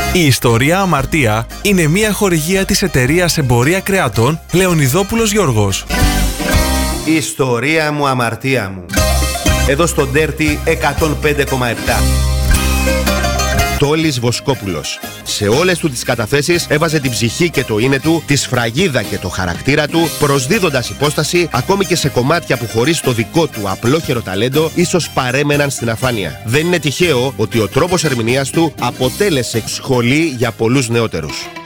Η ιστορία Αμαρτία είναι μια χορηγία της εταιρείας εμπορία κρεατών Λεωνιδόπουλος Γιώργος. Η ιστορία μου, αμαρτία μου. Εδώ στο Dirty 105,7. Τόλης Βοσκόπουλος. Σε όλες του τις καταθέσεις έβαζε την ψυχή και το είναι του, τη σφραγίδα και το χαρακτήρα του, προσδίδοντας υπόσταση ακόμη και σε κομμάτια που χωρίς το δικό του απλόχερο ταλέντο ίσως παρέμεναν στην αφάνεια. Δεν είναι τυχαίο ότι ο τρόπος ερμηνείας του αποτέλεσε σχολή για πολλούς νεότερους.